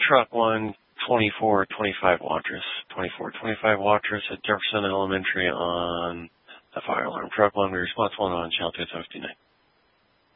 truck 12425 Watrous. 2425 Watrous at Jefferson Elementary on the fire alarm. Truck 1, response 1 on Channel 259.